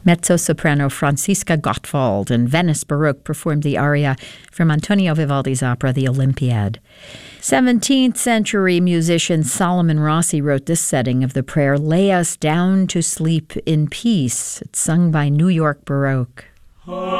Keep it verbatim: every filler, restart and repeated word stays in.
Mezzo-soprano Franziska Gottwald and Venice Baroque performed the aria from Antonio Vivaldi's opera The Olympiad. seventeenth century musician Solomon Rossi wrote this setting of the prayer, "Lay us down to sleep in peace." It's sung by New York Baroque.